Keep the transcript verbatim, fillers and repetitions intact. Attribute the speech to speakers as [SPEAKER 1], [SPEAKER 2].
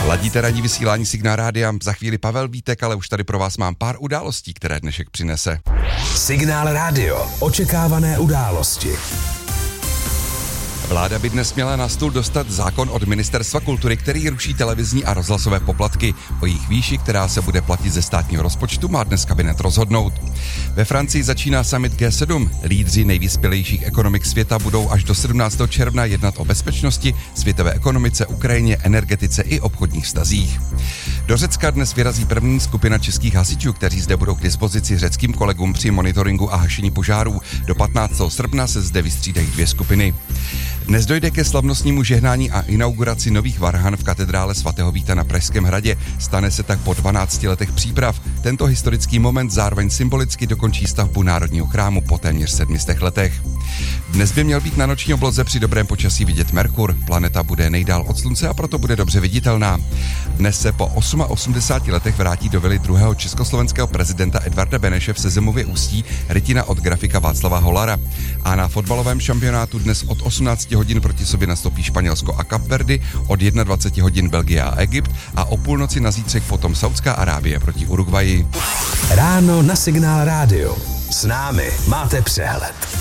[SPEAKER 1] Ladíte ranní vysílání Signál rádia, za chvíli Pavel Vítek, ale už tady pro vás mám pár událostí, které dnešek přinese.
[SPEAKER 2] Signál rádio, očekávané události.
[SPEAKER 1] Vláda by dnes měla na stůl dostat zákon od Ministerstva kultury, který ruší televizní a rozhlasové poplatky. O jejich výši, která se bude platit ze státního rozpočtu, má dnes kabinet rozhodnout. Ve Francii začíná summit G sedm. Lídři nejvyspělejších ekonomik světa budou až do sedmnáctého června jednat o bezpečnosti, světové ekonomice, Ukrajině, energetice i obchodních vztazích. Do Řecka dnes vyrazí první skupina českých hasičů, kteří zde budou k dispozici řeckým kolegům při monitoringu a hašení požárů. Do patnáctého srpna se zde vystřídají dvě skupiny. Dnes dojde ke slavnostnímu žehnání a inauguraci nových varhan v katedrále svatého Víta na Pražském hradě. Stane se tak po dvanácti letech příprav. Tento historický moment zároveň symbolicky dokončí stavbu Národního chrámu po téměř sedmistech letech. Dnes by měl být na noční obloze při dobrém počasí vidět Merkur. Planeta bude nejdál od slunce a proto bude dobře viditelná. Dnes se po osmaosamdesát letech vrátí do vily druhého československého prezidenta Edvarda Beneše v Sezemově Ústí rytina od grafika Václava Holara. A na fotbalovém šampionátu dnes od osmnácti hodin proti sobě nastoupí Španělsko a Kapverdy, od dvaceti jedna hodin Belgie a Egypt a o půlnoci na zítřek potom Saudská Arábie proti Uruguayi.
[SPEAKER 2] Ráno na Signál rádio. S námi máte přehled.